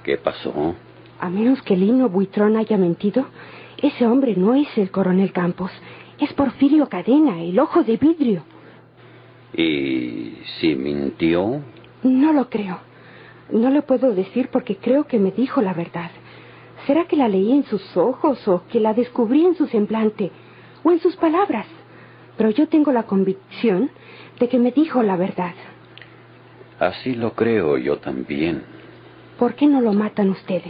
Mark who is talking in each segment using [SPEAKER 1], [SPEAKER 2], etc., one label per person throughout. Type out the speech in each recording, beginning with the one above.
[SPEAKER 1] ¿Qué pasó?
[SPEAKER 2] A menos que Lino Buitrón haya mentido, ese hombre no es el coronel Campos. Es Porfirio Cadena, el ojo de vidrio.
[SPEAKER 1] ¿Y si mintió?
[SPEAKER 2] No lo creo. No le puedo decir porque creo que me dijo la verdad. ¿Será que la leí en sus ojos o que la descubrí en su semblante o en sus palabras? Pero yo tengo la convicción de que me dijo la verdad.
[SPEAKER 1] Así lo creo yo también.
[SPEAKER 2] ¿Por qué no lo matan ustedes?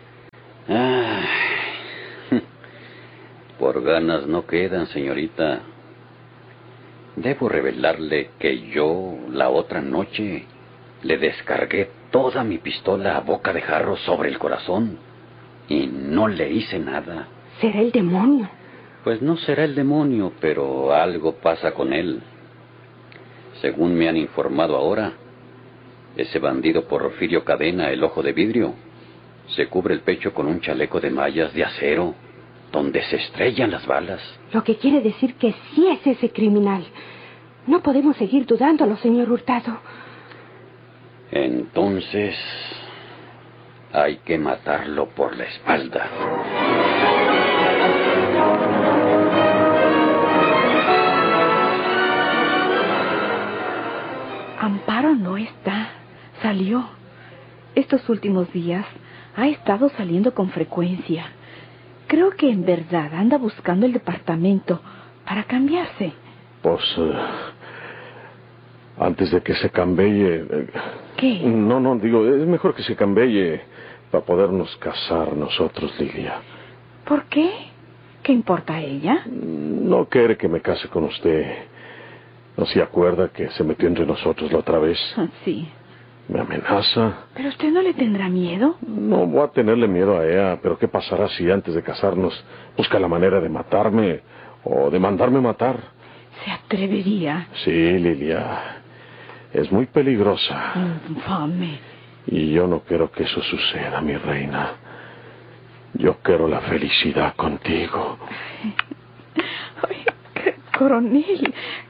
[SPEAKER 1] Por ganas no quedan, señorita. Debo revelarle que yo, la otra noche, le descargué toda mi pistola a boca de jarro sobre el corazón y no le hice nada.
[SPEAKER 2] ¿Será el demonio?
[SPEAKER 1] Pues no será el demonio, pero algo pasa con él. Según me han informado ahora, ese bandido Porfirio Cadena, el ojo de vidrio, se cubre el pecho con un chaleco de mallas de acero, donde se estrellan las balas.
[SPEAKER 2] Lo que quiere decir que sí es ese criminal. No podemos seguir dudándolo, señor Hurtado.
[SPEAKER 1] Entonces, hay que matarlo por la espalda.
[SPEAKER 3] Amparo no está. Salió. Estos últimos días ha estado saliendo con frecuencia. Creo que en verdad anda buscando el departamento para cambiarse.
[SPEAKER 4] Pues, antes de que se cambie...
[SPEAKER 3] ¿Qué?
[SPEAKER 4] No, digo, es mejor que se cambie para podernos casar nosotros, Lilia.
[SPEAKER 3] ¿Por qué? ¿Qué importa a ella?
[SPEAKER 4] No quiere que me case con usted. ¿No se acuerda que se metió entre nosotros la otra vez?
[SPEAKER 3] Sí.
[SPEAKER 4] Me amenaza.
[SPEAKER 3] ¿Pero usted no le tendrá miedo?
[SPEAKER 4] No voy a tenerle miedo a ella, pero ¿qué pasará si antes de casarnos busca la manera de matarme o de mandarme matar?
[SPEAKER 3] ¿Se atrevería?
[SPEAKER 4] Sí, Lilia. Es muy peligrosa.
[SPEAKER 3] Infame.
[SPEAKER 4] Y yo no quiero que eso suceda, mi reina. Yo quiero la felicidad contigo.
[SPEAKER 3] Ay, coronel.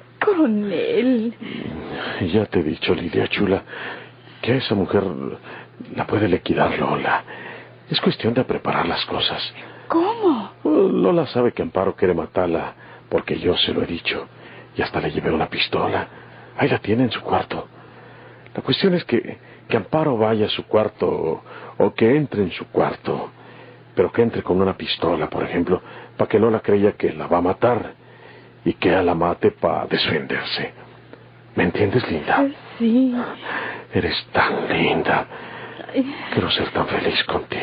[SPEAKER 4] Ya te he dicho, Lilia chula, que a esa mujer la puede liquidar Lola. Es cuestión de preparar las cosas.
[SPEAKER 3] ¿Cómo?
[SPEAKER 4] Lola sabe que Amparo quiere matarla porque yo se lo he dicho. Y hasta le llevé una pistola. Ahí la tiene en su cuarto. La cuestión es que Amparo vaya a su cuarto o que entre en su cuarto. Pero que entre con una pistola, por ejemplo, para que Lola crea que la va a matar y que ella la mate para defenderse. ¿Me entiendes, linda?
[SPEAKER 3] Sí.
[SPEAKER 4] Eres tan linda. Quiero ser tan feliz contigo.